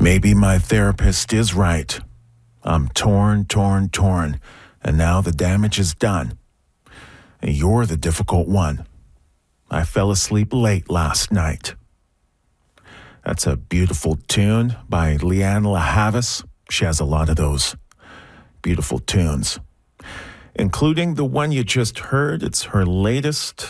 Maybe my therapist is right. I'm torn, and now the damage is done. And you're the difficult one. I fell asleep late last night. That's a beautiful tune by Leanne LaHavis. She has a lot of those beautiful tunes, including the one you just heard. It's her latest